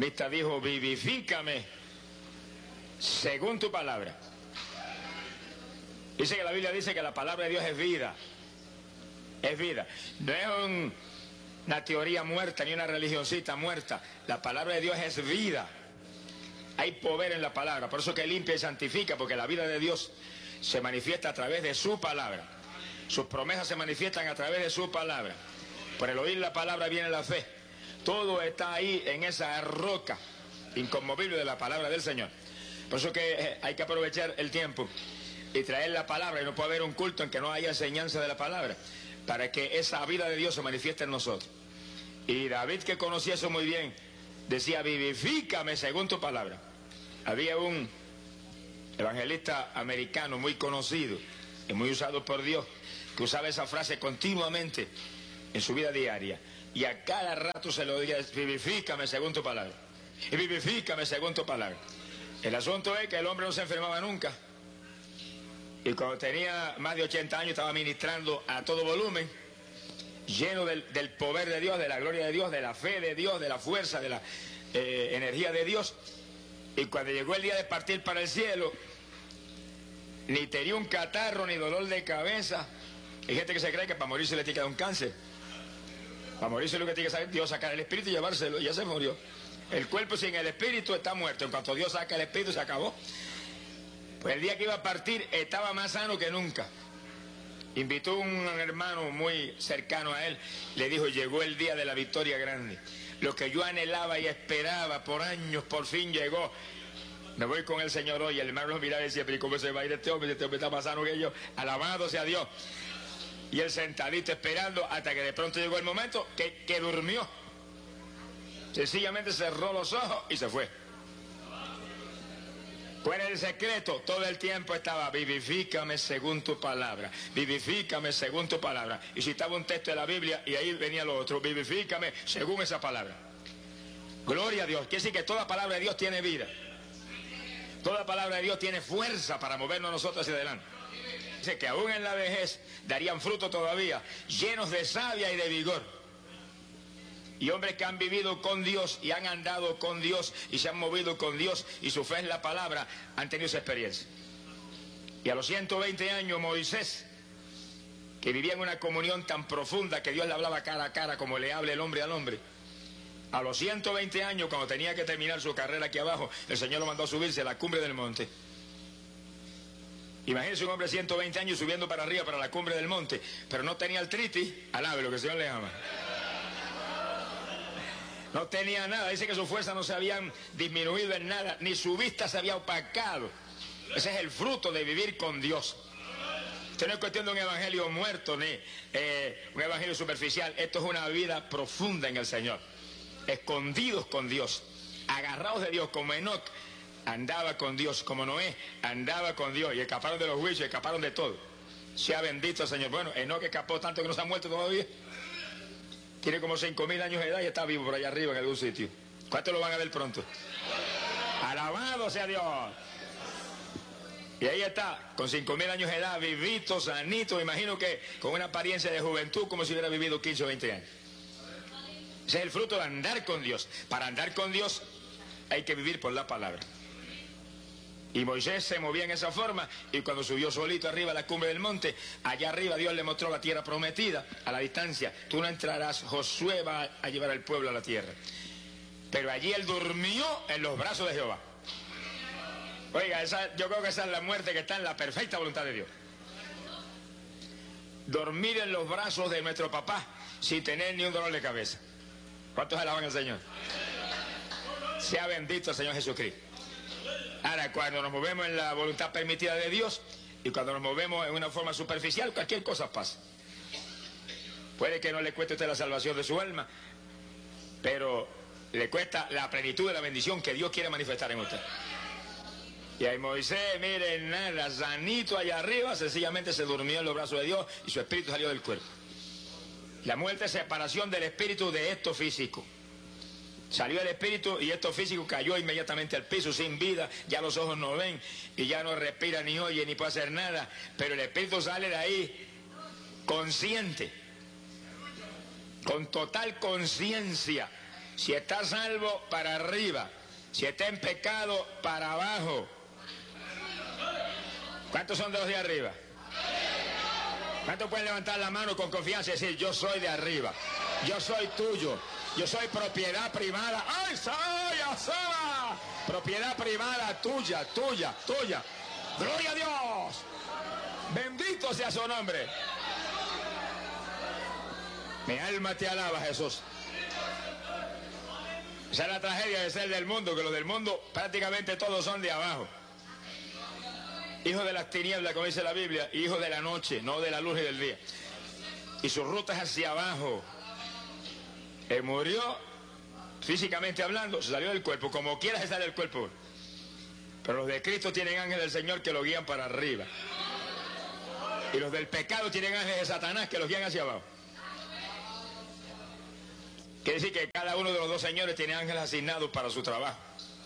salmista dijo, vivifícame según tu palabra. Dice que la Biblia dice que la palabra de Dios es vida. Es vida. No es una teoría muerta ni una religioncita muerta. La palabra de Dios es vida. Hay poder en la palabra. Por eso que limpia y santifica, porque la vida de Dios se manifiesta a través de su palabra. Sus promesas se manifiestan a través de su palabra. Por el oír la palabra viene la fe. Todo está ahí en esa roca inconmovible de la palabra del Señor. Por eso que hay que aprovechar el tiempo y traer la palabra, y no puede haber un culto en que no haya enseñanza de la palabra, para que esa vida de Dios se manifieste en nosotros. Y David, que conocía eso muy bien, decía, vivifícame según tu palabra. Había un evangelista americano muy conocido y muy usado por Dios, que usaba esa frase continuamente en su vida diaria, y a cada rato se lo decía, vivifícame según tu palabra, y vivifícame según tu palabra. El asunto es que el hombre no se enfermaba nunca, y cuando tenía más de 80 años estaba ministrando a todo volumen, lleno del poder de Dios, de la gloria de Dios, de la fe de Dios, de la fuerza, de la energía de Dios. Y cuando llegó el día de partir para el cielo, ni tenía un catarro, ni dolor de cabeza. Hay gente que se cree que para morirse le tiene que dar un cáncer. Para morirse lo que tiene que saber Dios, sacar el espíritu y llevárselo, y ya se murió. El cuerpo sin el espíritu está muerto. En cuanto Dios saca el espíritu, se acabó. Pues el día que iba a partir estaba más sano que nunca. Invitó a un hermano muy cercano a él, le dijo, llegó el día de la victoria grande. Lo que yo anhelaba y esperaba por años, por fin llegó. Me voy con el Señor hoy. El hermano lo miraba y decía, pero ¿cómo se va a ir este hombre? Este hombre está más sano que yo. Alabado sea Dios. Y él sentadito esperando hasta que de pronto llegó el momento que durmió. Sencillamente cerró los ojos y se fue. ¿Cuál es el secreto? Todo el tiempo estaba, vivifícame según tu palabra, vivifícame según tu palabra. Y citaba un texto de la Biblia y ahí venía lo otro, vivifícame según esa palabra. Gloria a Dios. Quiere decir que toda palabra de Dios tiene vida. Toda palabra de Dios tiene fuerza para movernos nosotros hacia adelante. Dice que aún en la vejez darían fruto todavía, llenos de savia y de vigor. Y hombres que han vivido con Dios y han andado con Dios y se han movido con Dios y su fe en la palabra, han tenido esa experiencia. Y a los 120 años Moisés, que vivía en una comunión tan profunda que Dios le hablaba cara a cara como le habla el hombre al hombre, a los 120 años, cuando tenía que terminar su carrera aquí abajo, el Señor lo mandó a subirse a la cumbre del monte. Imagínense un hombre de 120 años subiendo para arriba, para la cumbre del monte, pero no tenía artritis, alabe lo que el Señor le ama. No tenía nada, dice que sus fuerzas no se habían disminuido en nada, ni su vista se había opacado. Ese es el fruto de vivir con Dios. Esto no es cuestión de un evangelio muerto, ni un evangelio superficial. Esto es una vida profunda en el Señor. Escondidos con Dios, agarrados de Dios, como Enoc andaba con Dios, como Noé andaba con Dios, y escaparon de los juicios, escaparon de todo. Sea bendito el Señor. Bueno, Enoc escapó tanto que no se ha muerto todavía. Tiene como 5.000 años de edad y está vivo por allá arriba en algún sitio. ¿Cuántos lo van a ver pronto? Alabado sea Dios. Y ahí está, con 5.000 años de edad, vivito, sanito, imagino que con una apariencia de juventud como si hubiera vivido 15 o 20 años. Ese es el fruto de andar con Dios. Para andar con Dios hay que vivir por la palabra. Y Moisés se movía en esa forma, y cuando subió solito arriba a la cumbre del monte, allá arriba Dios le mostró la tierra prometida, a la distancia. Tú no entrarás, Josué va a llevar al pueblo a la tierra. Pero allí él durmió en los brazos de Jehová. Oiga, yo creo que esa es la muerte que está en la perfecta voluntad de Dios. Dormir en los brazos de nuestro papá sin tener ni un dolor de cabeza. ¿Cuántos alaban al Señor? Sea bendito el Señor Jesucristo. Ahora, cuando nos movemos en la voluntad permitida de Dios y cuando nos movemos en una forma superficial, cualquier cosa pasa. Puede que no le cueste a usted la salvación de su alma, pero le cuesta la plenitud de la bendición que Dios quiere manifestar en usted. Y ahí Moisés, miren, nada, sanito allá arriba, sencillamente se durmió en los brazos de Dios y su espíritu salió del cuerpo. La muerte es separación del espíritu de esto físico. Salió el espíritu y esto físico cayó inmediatamente al piso sin vida, ya los ojos no ven y ya no respira ni oye ni puede hacer nada, pero el espíritu sale de ahí consciente, con total conciencia Si está salvo, para arriba. Si está en pecado, para abajo. ¿Cuántos son de los de arriba? ¿Cuántos pueden levantar la mano con confianza y decir, yo soy de arriba, yo soy tuyo, yo soy propiedad privada? ¡Ay, soy! Propiedad privada tuya, tuya, tuya. ¡Gloria a Dios! Bendito sea su nombre. Mi alma te alaba, Jesús. Esa es la tragedia de ser del mundo, que los del mundo prácticamente todos son de abajo. Hijos de las tinieblas, como dice la Biblia, hijos de la noche, no de la luz y del día. Y su ruta es hacia abajo. Él murió, físicamente hablando, se salió del cuerpo, como quiera se sale del cuerpo. Pero los de Cristo tienen ángeles del Señor que lo guían para arriba. Y los del pecado tienen ángeles de Satanás que los guían hacia abajo. Quiere decir que cada uno de los dos señores tiene ángeles asignados para su trabajo.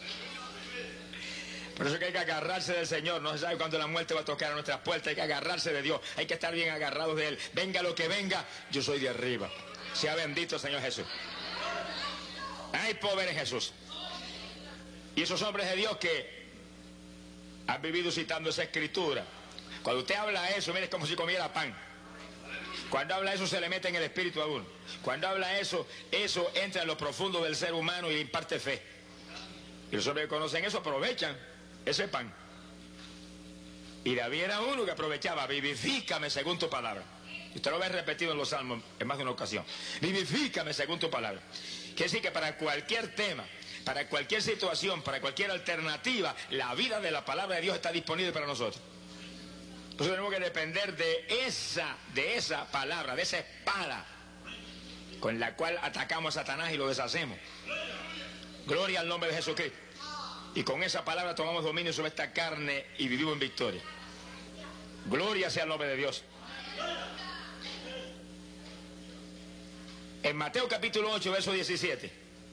Por eso que hay que agarrarse del Señor. No se sabe cuándo la muerte va a tocar a nuestras puertas. Hay que agarrarse de Dios. Hay que estar bien agarrados de Él. Venga lo que venga, yo soy de arriba. Sea bendito Señor Jesús. Hay poder en Jesús. Y esos hombres de Dios que han vivido citando esa escritura. Cuando usted habla eso, mire, es como si comiera pan. Cuando habla eso se le mete en el espíritu a uno. Cuando habla eso, eso entra en lo profundo del ser humano y le imparte fe. Y los hombres que conocen eso aprovechan ese pan. Y David era uno que aprovechaba, vivifícame según tu palabra. Usted lo ve repetido en los salmos en más de una ocasión. Vivifícame según tu palabra. Quiere decir que para cualquier tema, para cualquier situación, para cualquier alternativa, la vida de la palabra de Dios está disponible para nosotros. Nosotros tenemos que depender de esa palabra, de esa espada con la cual atacamos a Satanás y lo deshacemos. Gloria al nombre de Jesucristo. Y con esa palabra tomamos dominio sobre esta carne y vivimos en victoria. Gloria sea el nombre de Dios. En Mateo capítulo 8, verso 17,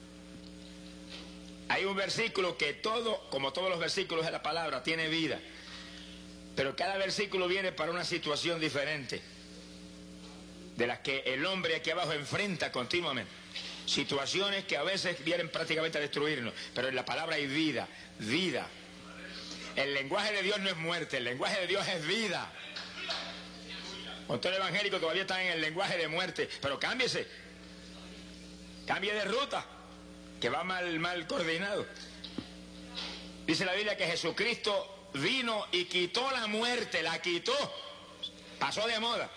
hay un versículo que como todos los versículos de la palabra, tiene vida. Pero cada versículo viene para una situación diferente, de las que el hombre aquí abajo enfrenta continuamente. Situaciones que a veces vienen prácticamente a destruirnos, pero en la palabra hay vida, vida. El lenguaje de Dios no es muerte, el lenguaje de Dios es vida. Usted el evangélico todavía está en el lenguaje de muerte, pero cámbiese, cambie de ruta, que va mal coordinado. Dice la Biblia que Jesucristo vino y quitó la muerte, la quitó, pasó de moda,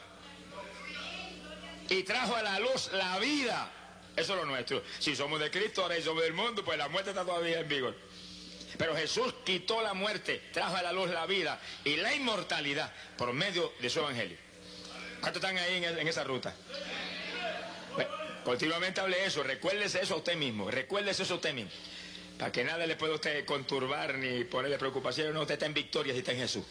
y trajo a la luz la vida. Eso es lo nuestro. Si somos de Cristo ahora y somos del mundo, pues la muerte está todavía en vigor. Pero Jesús quitó la muerte, trajo a la luz la vida y la inmortalidad por medio de su evangelio. ¿Cuántos están ahí en esa ruta? Bueno, continuamente hable eso, recuérdese eso a usted mismo, recuérdese eso a usted mismo. Para que nada le pueda a usted conturbar ni ponerle preocupación. No, usted está en victoria si está en Jesús.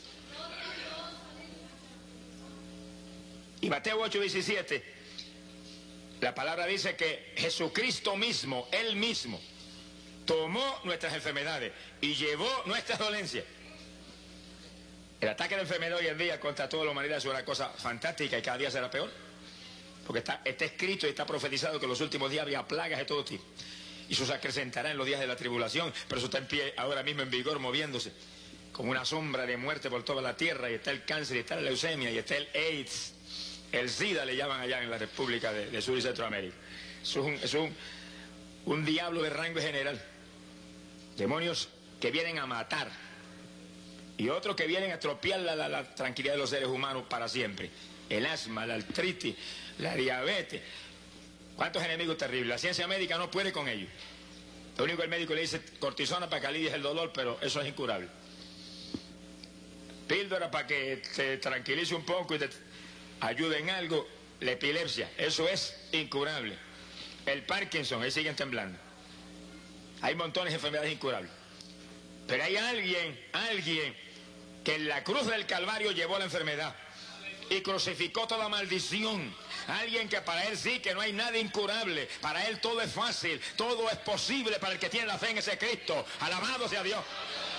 Y Mateo 8:17, la palabra dice que Jesucristo mismo, Él mismo, tomó nuestras enfermedades y llevó nuestras dolencias. El ataque de la enfermedad hoy en día contra toda la humanidad es una cosa fantástica y cada día será peor. Porque está escrito y está profetizado que en los últimos días había plagas de todo tipo. Y eso se acrecentará en los días de la tribulación, pero eso está en pie ahora mismo en vigor, moviéndose, como una sombra de muerte por toda la tierra. Y está el cáncer, y está la leucemia, y está el AIDS, el SIDA le llaman allá en la República de Sur y Centroamérica. Eso es un diablo de rango general. Demonios que vienen a matar, y otros que vienen a estropear la tranquilidad de los seres humanos para siempre. El asma, la artritis, la diabetes. ¿Cuántos enemigos terribles? La ciencia médica no puede con ellos. Lo único que el médico le dice cortisona para que alivies el dolor, pero eso es incurable. Píldora para que te tranquilice un poco y te ayude en algo. La epilepsia, eso es incurable. El Parkinson, ahí siguen temblando. Hay montones de enfermedades incurables. Pero hay alguien que en la cruz del Calvario llevó la enfermedad y crucificó toda maldición. Alguien que para él sí, que no hay nada incurable. Para él todo es fácil, todo es posible para el que tiene la fe en ese Cristo. Alabado sea Dios.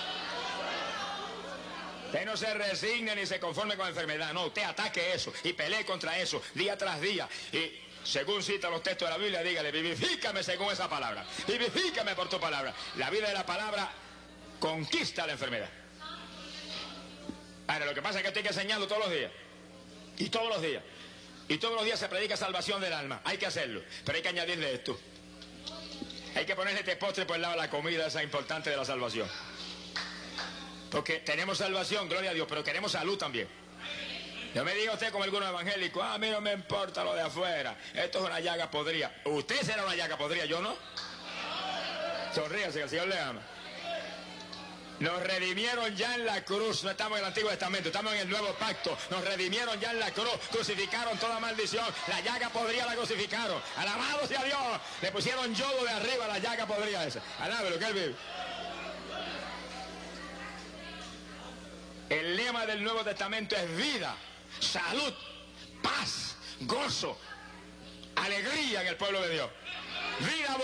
Usted no se resigne ni se conforme con la enfermedad. No, usted ataque eso y pelee contra eso día tras día. Y según cita los textos de la Biblia, dígale, vivifícame según esa palabra. Vivifícame por tu palabra. La vida de la palabra conquista la enfermedad. Ahora, lo que pasa es que esto hay que enseñarlo todos los días. Y todos los días. Y todos los días se predica salvación del alma. Hay que hacerlo. Pero hay que añadirle esto. Hay que ponerle este postre por el lado de la comida esa importante de la salvación. Porque tenemos salvación, gloria a Dios, pero queremos salud también. No me diga usted como algunos evangélicos, a mí no me importa lo de afuera. Esto es una llaga podrida. Usted será una llaga podrida, yo no. Sonríase, que el Señor le ama. Nos redimieron ya en la cruz. No estamos en el Antiguo Testamento, estamos en el Nuevo Pacto. Nos redimieron ya en la cruz. Crucificaron toda maldición. La llaga podrida la crucificaron. Alabado sea Dios. Le pusieron yodo de arriba a la llaga podrida esa. Alábelo, que Él vive. El lema del Nuevo Testamento es vida, salud, paz, gozo, alegría en el pueblo de Dios. Vida